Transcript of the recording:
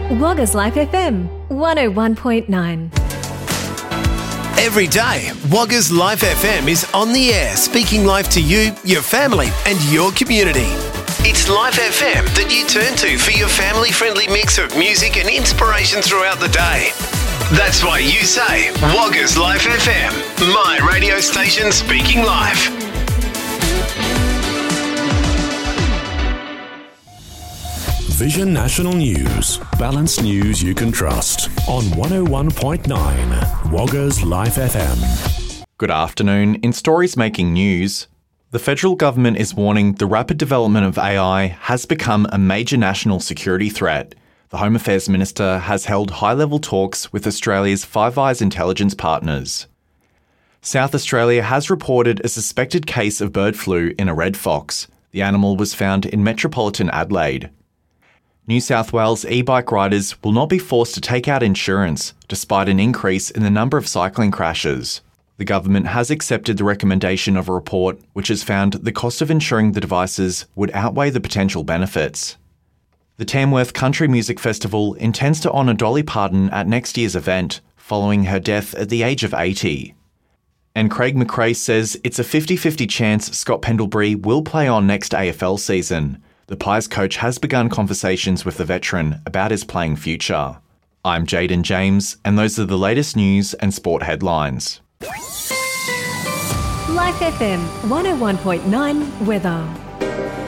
Wagga's Life FM 101.9. Every day, Wagga's Life FM is on the air, speaking life to you, your family and your community. It's Life FM that you turn to for your family-friendly mix of music and inspiration throughout the day. That's why you say, Wagga's Life FM, my radio station speaking life. Vision National News. Balanced news you can trust. On 101.9 Wagga's Life FM. Good afternoon. In stories making news, the federal government is warning the rapid development of AI has become a major national security threat. The Home Affairs Minister has held high-level talks with Australia's Five Eyes intelligence partners. South Australia has reported a suspected case of bird flu in a red fox. The animal was found in metropolitan Adelaide. New South Wales e-bike riders will not be forced to take out insurance, despite an increase in the number of cycling crashes. The government has accepted the recommendation of a report which has found the cost of insuring the devices would outweigh the potential benefits. The Tamworth Country Music Festival intends to honour Dolly Parton at next year's event, following her death at the age of 80. And Craig McRae says it's a 50-50 chance Scott Pendlebury will play on next AFL season. The Pies coach has begun conversations with the veteran about his playing future. I'm Jaden James, and those are the latest news and sport headlines. Life FM 101.9 weather.